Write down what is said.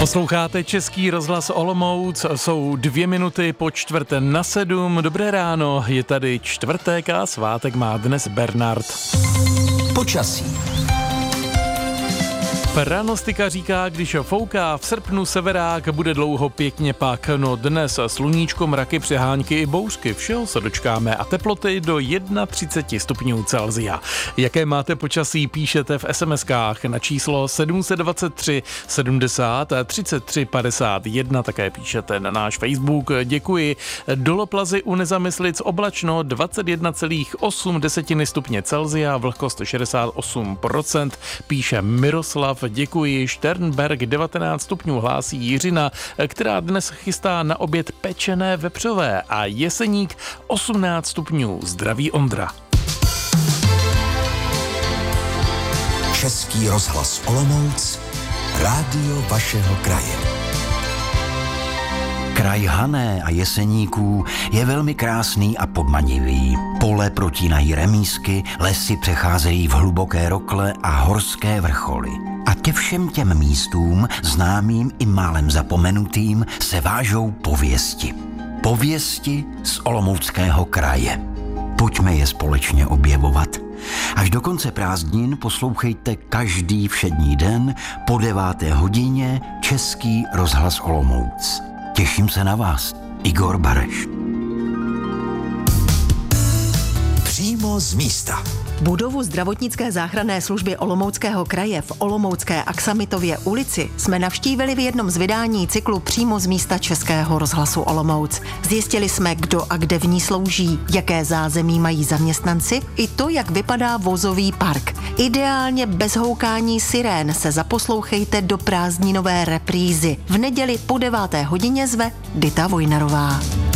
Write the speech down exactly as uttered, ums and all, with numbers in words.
Posloucháte Český rozhlas Olomouc, jsou dvě minuty po čtvrté na sedm. Dobré ráno, je tady čtvrtek a svátek má dnes Bernard. Počasí. Pranostika říká, když fouká v srpnu severák, bude dlouho pěkně pak. No dnes sluníčko, mraky, přehánky i bouřky, všeho se dočkáme a teploty do třicet jedna stupňů Celsia. Jaké máte počasí, píšete v es em eskách na číslo sedm set dvacet tři sedmdesát třicet tři padesát jedna, také píšete na náš Facebook. Děkuji. Doloplazy u Nezamyslic oblačno dvacet jedna celá osm stupně Celsia, vlhkost šedesát osm procent, píše Miroslav. Děkuji. Šternberg devatenáct stupňů hlásí Jiřina, která dnes chystá na oběd pečené vepřové, a Jeseník osmnáct stupňů. Zdraví Ondra. Český rozhlas Olomouc, rádio vašeho kraje. Kraj Hané a Jeseníků je velmi krásný a podmanivý. Pole protínají remísky, lesy přecházejí v hluboké rokle a horské vrcholy. A ke všem těm místům, známým i málem zapomenutým, se vážou pověsti. Pověsti z Olomouckého kraje. Pojďme je společně objevovat. Až do konce prázdnin poslouchejte každý všední den po deváté hodině Český rozhlas Olomouc. Těším se na vás, Igor Bareš. Přímo z místa. Budovu zdravotnické záchranné služby Olomouckého kraje v Olomoucké Aksamitově ulici jsme navštívili v jednom z vydání cyklu Přímo z místa Českého rozhlasu Olomouc. Zjistili jsme, kdo a kde v ní slouží, jaké zázemí mají zaměstnanci, i to, jak vypadá vozový park. Ideálně bez houkání sirén se zaposlouchejte do prázdninové reprízy. V neděli po deváté hodině zve Dita Vojnarová.